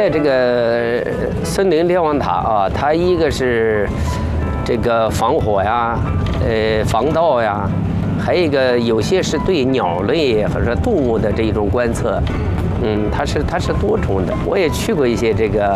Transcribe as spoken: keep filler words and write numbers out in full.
在这个森林瞭望塔啊，它一个是这个防火呀，呃，防盗呀，还有一个有些是对鸟类或者动物的这种观测，嗯，它是它是多重的。我也去过一些这个。